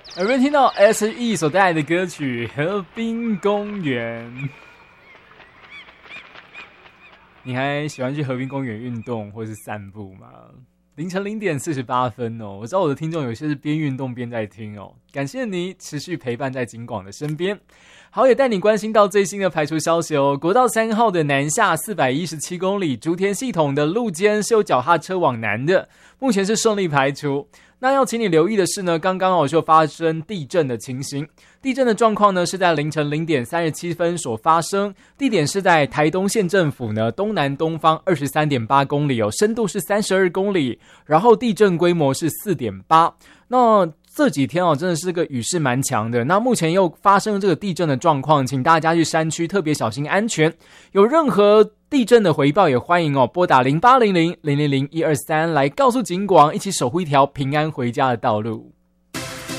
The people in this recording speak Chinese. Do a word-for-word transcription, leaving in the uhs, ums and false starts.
耳边听到 S E 所带来的歌曲《河滨公园》。你还喜欢去河滨公园运动或是散步吗？凌晨零点四十八分哦，我知道我的听众有些是边运动边在听哦，感谢你持续陪伴在景广的身边。好，也带你关心到最新的排除消息哦。国道三号的南下四百一十七公里竹田系统的路肩是有脚踏车往南的，目前是顺利排除。那要请你留意的是呢，刚刚哦就发生地震的情形。地震的状况呢是在凌晨零点三十七分所发生，地点是在台东县政府呢东南东方二十三点八公里哦，深度是三十二公里，然后地震规模是四点八。那这几天哦，真的是个雨势蛮强的。那目前又发生了这个地震的状况，请大家去山区特别小心安全。有任何地震的回报也欢迎哦，拨打零八零零零零零一二三来告诉警广，一起守护一条平安回家的道路。